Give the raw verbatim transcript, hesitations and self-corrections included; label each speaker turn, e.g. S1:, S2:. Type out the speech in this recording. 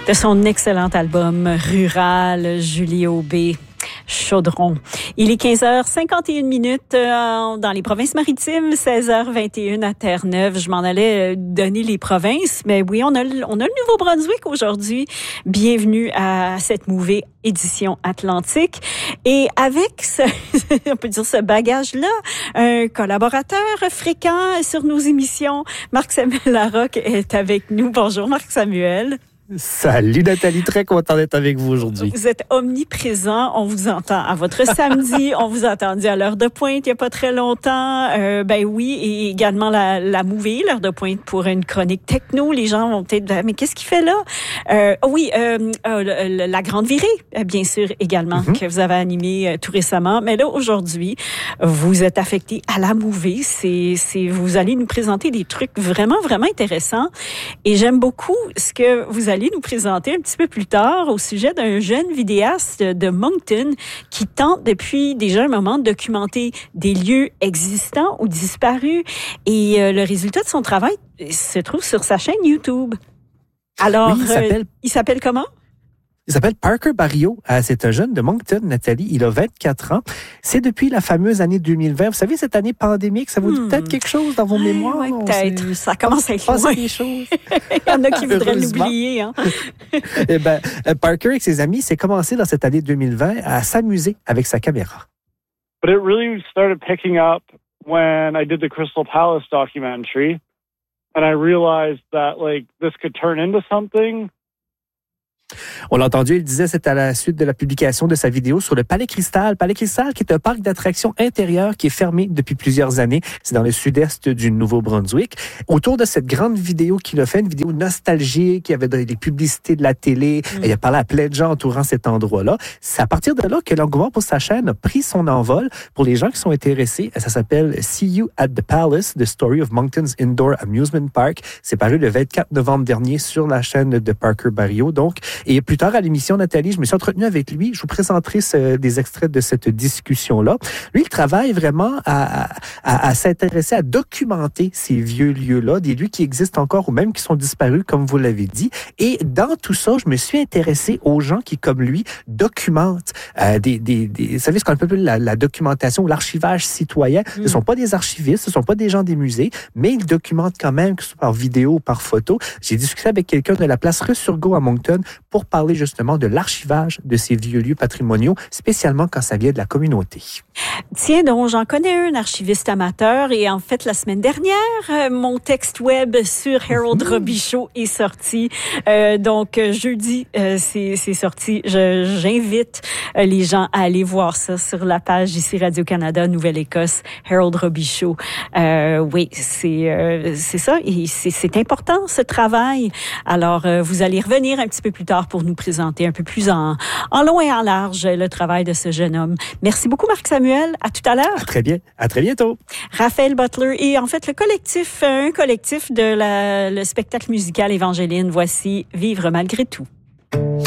S1: de son excellent album Rural, Julie Aubé. Chaudron. Il est quinze heures cinquante et une minutes euh, dans les provinces maritimes, seize heures vingt et une à Terre-Neuve. Je m'en allais euh, donner les provinces, mais oui, on a, on a le Nouveau-Brunswick aujourd'hui. Bienvenue à cette Mouvée édition Atlantique. Et avec ce, on peut dire ce bagage-là, un collaborateur fréquent sur nos émissions, Marc-Samuel Larocque est avec nous. Bonjour Marc-Samuel.
S2: Salut Nathalie, très content d'être avec vous aujourd'hui.
S1: Vous êtes omniprésent, on vous entend à votre samedi, on vous a entendu à l'heure de pointe il n'y a pas très longtemps. Euh, ben oui, et également la, la Mouvée, l'heure de pointe pour une chronique techno. Les gens vont peut-être dire, mais qu'est-ce qu'il fait là? Euh, oui, euh, euh, la Grande Virée, bien sûr, également, mm-hmm. que vous avez animé tout récemment. Mais là, aujourd'hui, vous êtes affecté à la Mouvée. C'est, c'est, vous allez nous présenter des trucs vraiment, vraiment intéressants. Et j'aime beaucoup ce que vous allez nous présenter un petit peu plus tard au sujet d'un jeune vidéaste de Moncton qui tente depuis déjà un moment de documenter des lieux existants ou disparus. Et euh, le résultat de son travail se trouve sur sa chaîne YouTube. Alors,
S2: oui, il s'appelle...
S1: Euh, il s'appelle comment?
S2: Il s'appelle Parker Barrio. Euh, c'est un jeune de Moncton, Nathalie. Il a vingt-quatre ans. C'est depuis la fameuse année deux mille vingt. Vous savez, cette année pandémique, ça vous dit hmm. peut-être quelque chose dans vos mémoires?
S1: Oui, peut-être. Ça commence à être loin.
S2: Des choses.
S1: Il y en a qui voudraient l'oublier. Hein?
S2: eh ben, Parker, avec ses amis, s'est commencé dans cette année deux mille vingt à s'amuser avec sa caméra.
S3: But it really started picking up when I did the Crystal Palace documentary. And I realized that, like, this could turn into something.
S2: On l'a entendu, il disait, c'est à la suite de la publication de sa vidéo sur le Palais Cristal. Palais Cristal, qui est un parc d'attractions intérieur qui est fermé depuis plusieurs années. C'est dans le sud-est du Nouveau-Brunswick. Autour de cette grande vidéo qu'il a fait, une vidéo nostalgique, il y avait des publicités de la télé, mm. il a parlé à plein de gens entourant cet endroit-là. C'est à partir de là que l'engouement pour sa chaîne a pris son envol. Pour les gens qui sont intéressés, ça s'appelle See You at the Palace, The Story of Moncton's Indoor Amusement Park. C'est paru le vingt-quatre novembre dernier sur la chaîne de Parker Barrio. Donc, et plus tard à l'émission, Nathalie, je me suis entretenu avec lui. Je vous présenterai ce, des extraits de cette discussion-là. Lui, il travaille vraiment à, à, à s'intéresser, à documenter ces vieux lieux-là, des lieux qui existent encore ou même qui sont disparus, comme vous l'avez dit. Et dans tout ça, je me suis intéressé aux gens qui, comme lui, documentent euh, des, des, des... Vous savez ce qu'on appelle la, la documentation, l'archivage citoyen. Mm. Ce ne sont pas des archivistes, ce ne sont pas des gens des musées, mais ils documentent quand même, que ce soit par vidéo ou par photo. J'ai discuté avec quelqu'un de la place Resurgo à Moncton pour parler justement de l'archivage de ces vieux lieux patrimoniaux, spécialement quand ça vient de la communauté.
S1: Tiens donc, j'en connais un archiviste amateur et en fait, la semaine dernière, euh, mon texte web sur Harold mmh. Robichaud est sorti. Euh, donc, jeudi, euh, c'est, c'est sorti. Je, j'invite euh, les gens à aller voir ça sur la page ici Radio-Canada, Nouvelle-Écosse, Harold Robichaud. Euh, oui, c'est, euh, c'est ça. Et c'est, c'est important, ce travail. Alors, euh, vous allez revenir un petit peu plus tard pour nous présenter un peu plus en, en long et en large le travail de ce jeune homme. Merci beaucoup, Marc-Samuel. À tout à l'heure.
S2: À très bien. À très bientôt.
S1: Raphaël Butler et en fait le collectif, un collectif de la, le spectacle musical Évangéline. Voici Vivre malgré tout.